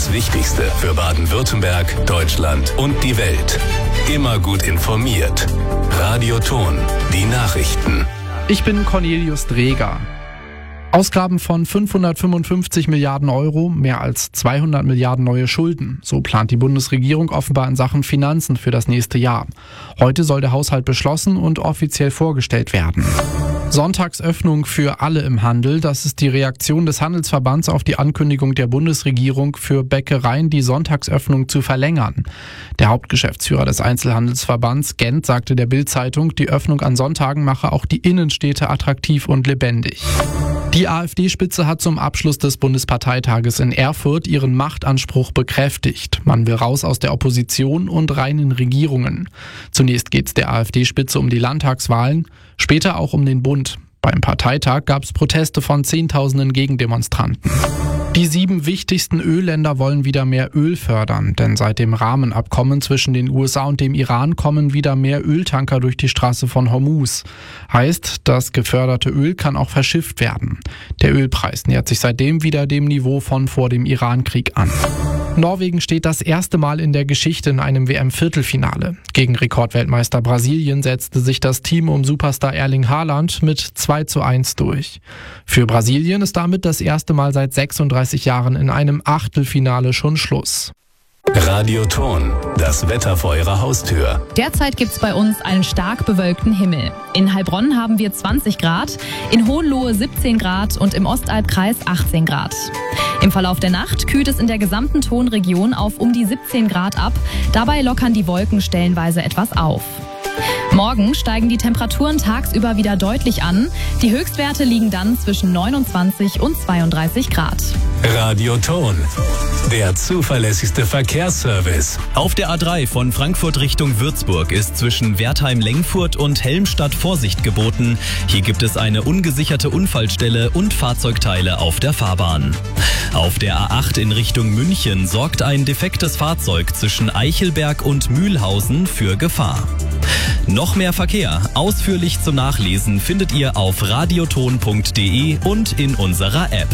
Das Wichtigste für Baden-Württemberg, Deutschland und die Welt. Immer gut informiert. Radio Ton, die Nachrichten. Ich bin Cornelius Dreger. Ausgaben von 555 Milliarden Euro, mehr als 200 Milliarden neue Schulden. So plant die Bundesregierung offenbar in Sachen Finanzen für das nächste Jahr. Heute soll der Haushalt beschlossen und offiziell vorgestellt werden. Sonntagsöffnung für alle im Handel. Das ist die Reaktion des Handelsverbands auf die Ankündigung der Bundesregierung, für Bäckereien die Sonntagsöffnung zu verlängern. Der Hauptgeschäftsführer des Einzelhandelsverbands, Gent, sagte der Bild-Zeitung, die Öffnung an Sonntagen mache auch die Innenstädte attraktiv und lebendig. Die AfD-Spitze hat zum Abschluss des Bundesparteitages in Erfurt ihren Machtanspruch bekräftigt. Man will raus aus der Opposition und rein in Regierungen. Zunächst geht es der AfD-Spitze um die Landtagswahlen, später auch um den Bund. Beim Parteitag gab es Proteste von Zehntausenden Gegendemonstranten. Die 7 wichtigsten Ölländer wollen wieder mehr Öl fördern, denn seit dem Rahmenabkommen zwischen den USA und dem Iran kommen wieder mehr Öltanker durch die Straße von Hormuz. Heißt, das geförderte Öl kann auch verschifft werden. Der Ölpreis nähert sich seitdem wieder dem Niveau von vor dem Irankrieg an. Norwegen steht das erste Mal in der Geschichte in einem WM-Viertelfinale. Gegen Rekordweltmeister Brasilien setzte sich das Team um Superstar Erling Haaland mit 2:1 durch. Für Brasilien ist damit das erste Mal seit 36 Jahren in einem Achtelfinale schon Schluss. Radio Ton, das Wetter vor Ihrer Haustür. Derzeit gibt's bei uns einen stark bewölkten Himmel. In Heilbronn haben wir 20 Grad, in Hohenlohe 17 Grad und im Ostalbkreis 18 Grad. Im Verlauf der Nacht kühlt es in der gesamten Tonregion auf um die 17 Grad ab. Dabei lockern die Wolken stellenweise etwas auf. Morgen steigen die Temperaturen tagsüber wieder deutlich an. Die Höchstwerte liegen dann zwischen 29 und 32 Grad. Radio Ton, der zuverlässigste Verkehrsservice. Auf der A3 von Frankfurt Richtung Würzburg ist zwischen Wertheim-Lengfurt und Helmstadt Vorsicht geboten. Hier gibt es eine ungesicherte Unfallstelle und Fahrzeugteile auf der Fahrbahn. Auf der A8 in Richtung München sorgt ein defektes Fahrzeug zwischen Eichelberg und Mühlhausen für Gefahr. Noch mehr Verkehr, ausführlich zum Nachlesen, findet ihr auf radioton.de und in unserer App.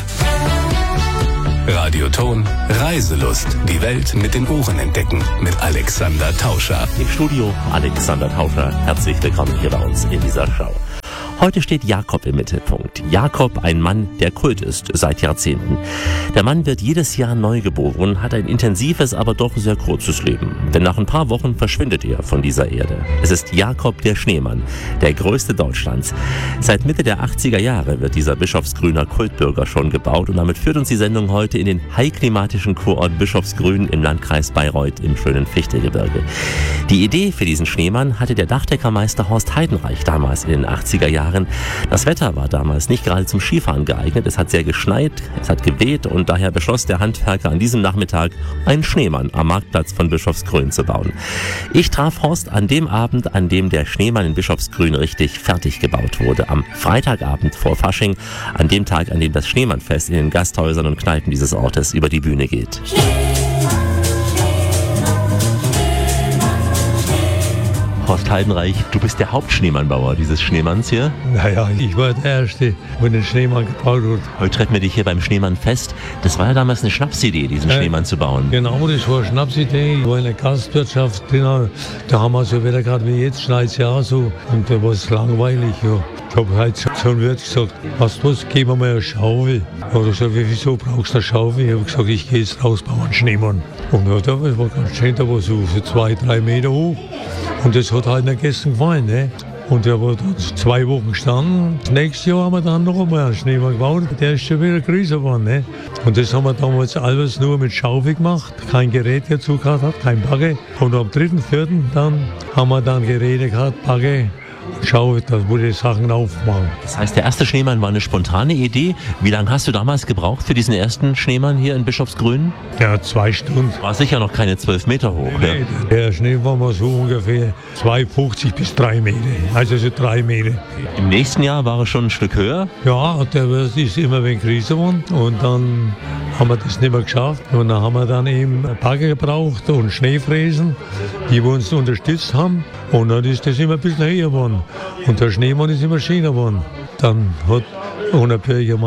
Radio Ton, Reiselust. Die Welt mit den Ohren entdecken. Mit Alexander Tauscher. Im Studio Alexander Tauscher. Herzlich willkommen hier bei uns in dieser Show. Heute steht Jakob im Mittelpunkt. Jakob, ein Mann, der Kult ist seit Jahrzehnten. Der Mann wird jedes Jahr neu geboren, hat ein intensives, aber doch sehr kurzes Leben. Denn nach ein paar Wochen verschwindet er von dieser Erde. Es ist Jakob der Schneemann, der größte Deutschlands. Seit Mitte der 80er Jahre wird dieser Bischofsgrüner Kultbürger schon gebaut und damit führt uns die Sendung heute in den high-klimatischen Kurort Bischofsgrün im Landkreis Bayreuth im schönen Fichtegebirge. Die Idee für diesen Schneemann hatte der Dachdeckermeister Horst Heidenreich damals in den 80er Jahren. Das Wetter war damals nicht gerade zum Skifahren geeignet. Es hat sehr geschneit, es hat geweht und daher beschloss der Handwerker an diesem Nachmittag, einen Schneemann am Marktplatz von Bischofsgrün zu bauen. Ich traf Horst an dem Abend, an dem der Schneemann in Bischofsgrün richtig fertig gebaut wurde. Am Freitagabend vor Fasching, an dem Tag, an dem das Schneemannfest in den Gasthäusern und Kneipen dieses Ortes über die Bühne geht. Horst Heidenreich, du bist der Hauptschneemannbauer dieses Schneemanns hier. Naja, ich war der Erste, der den Schneemann gebaut hat. Heute treffen wir dich hier beim Schneemannfest. Das war ja damals eine Schnapsidee, diesen Schneemann zu bauen. Genau, das war eine Schnapsidee. Ich war in der Gastwirtschaft drin. Da haben wir so wieder gerade wie jetzt, schneit es ja so. Und da war es langweilig. Ja. Ich habe halt so ein Wirt gesagt, was, geben wir mal eine Schaufel. Er hat gesagt, wieso brauchst du eine Schaufel? Ich habe gesagt, ich gehe jetzt raus, baue einen Schneemann. Und ja, das war ganz schön, da war so 2-3 Meter hoch. Und das hat halt den Gästen gefallen. Ne? Und der war dort 2 Wochen gestanden. Nächstes Jahr haben wir dann noch einmal einen Schneemann gebaut. Der ist schon wieder größer geworden. Ne? Und das haben wir damals alles nur mit Schaufel gemacht. Kein Gerät dazu gehabt, kein Bagger. Und am 3.4. dann haben wir dann Geräte gehabt, Bagger. Schau, das wurde Sachen aufmachen. Das heißt, der erste Schneemann war eine spontane Idee. Wie lange hast du damals gebraucht für diesen ersten Schneemann hier in Bischofsgrün? Ja, 2 Stunden. War sicher noch keine 12 Meter hoch. Nee, der Schneemann war so ungefähr 2,50 bis 3 Meter. Also so 3 Meter. Im nächsten Jahr war er schon ein Stück höher? Ja, der ist immer ein wenig größer geworden. Und dann haben wir das nicht mehr geschafft. Und dann haben wir dann eben Bagger gebraucht und Schneefräsen, die uns unterstützt haben. Und dann ist das immer ein bisschen höher geworden. Und der Schneemann ist immer schöner geworden. Dann hat unser Bürgermeister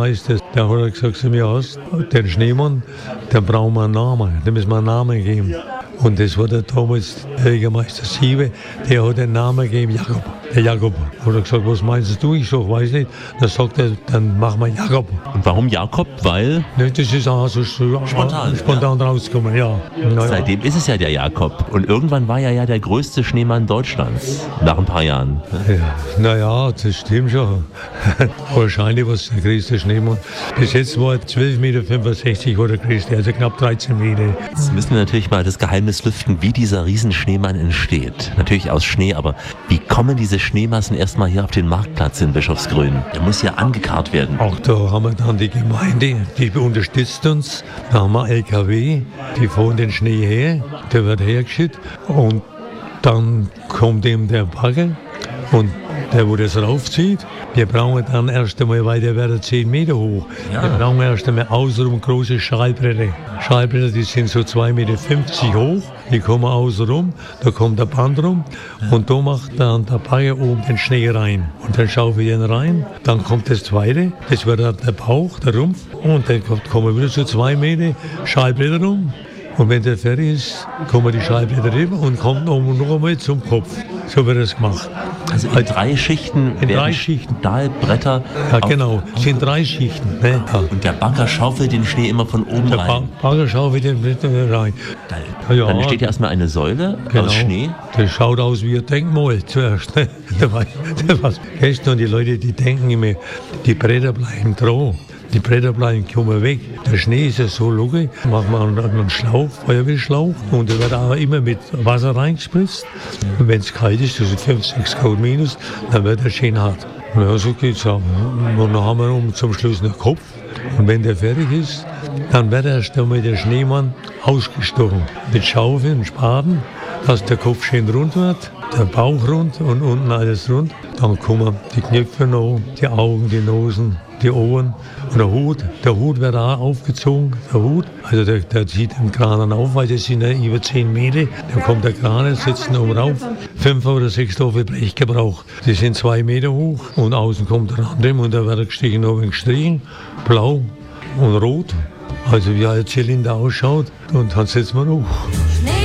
Da hat er gesagt zu mir, hast den Schneemann, dann brauchen wir einen Namen, dem müssen wir einen Namen geben. Und das war der damals Bürgermeister Siewe, der hat den Namen gegeben, Jakob. Der Jakob. Da hat er gesagt, was meinst du? Ich sag, weiß nicht. Dann sagt er, dann machen wir Jakob. Und warum Jakob? Weil? Ne, das ist auch so spontan rausgekommen, ja. Seitdem ist es ja der Jakob. Und irgendwann war er ja der größte Schneemann Deutschlands. Nach ein paar Jahren. Ja, naja, das stimmt schon. Wahrscheinlich war es der größte Schneemann. Bis jetzt war er 12,65 Meter war der größte, also knapp 13 Meter. Jetzt müssen wir natürlich mal das Geheimnis lüften, wie dieser Riesenschneemann entsteht. Natürlich aus Schnee, aber wie kommen diese Schneemassen erstmal hier auf den Marktplatz in Bischofsgrün? Der muss ja angekarrt werden. Auch da haben wir dann die Gemeinde, die unterstützt uns. Da haben wir LKW, die fahren den Schnee her, der wird hergeschickt und dann kommt eben der Bagger und der, wo das raufzieht. Wir brauchen dann erst einmal, weil der wird 10 Meter hoch. Ja. Wir brauchen erst einmal außenrum große Schallbretter. Schallbretter, die sind so 2,50 Meter hoch. Die kommen außenrum, da kommt der Band rum und da macht dann der Bagger oben den Schnee rein. Und dann schaufel ich ihn rein. Dann kommt das zweite, das wird dann der Bauch, der Rumpf. Und dann kommen wieder so 2 Meter Schallbretter rum. Und wenn der fertig ist, kommen die Schallbretter rüber und kommt noch einmal zum Kopf. So wird das gemacht. Also in 3 Schichten Stahlbretter. Ja, genau. Es sind 3 Schichten. Ne? Ja. Und der Bagger schaufelt den Schnee immer von oben rein. Der Bagger schaufelt den rein. Ja, dann steht ja erstmal eine Säule aus Schnee. Das schaut aus wie ein Denkmal zuerst. Ne? Und die Leute, die denken immer, die Bretter bleiben dran. Die Bretter bleiben kommen weg. Der Schnee ist ja so locker. Machen wir einen Schlauch, Feuerwehrschlauch. Und der wird auch immer mit Wasser reingespritzt. Und wenn es kalt ist, also 5, 6 Grad minus, dann wird er schön hart. Ja, so geht's auch. Und dann haben wir zum Schluss einen Kopf. Und wenn der fertig ist, dann wird erst einmal der Schneemann ausgestochen. Mit Schaufeln und Spaten, dass der Kopf schön rund wird, der Bauch rund und unten alles rund. Dann kommen die Knöpfe noch, die Augen, die Nosen, die Ohren und der Hut. Der Hut wird auch aufgezogen, der Hut. Also der zieht den Kran auf, weil das sind ja über 10 Meter. Dann kommt der Kran, sitzt oben rauf. 5 oder 6 Stoffe Blech gebraucht. Die sind 2 Meter hoch und außen kommt der andere und da wird gestrichen, oben gestrichen, blau und rot. Also wie ein Zylinder ausschaut und dann setzt man hoch.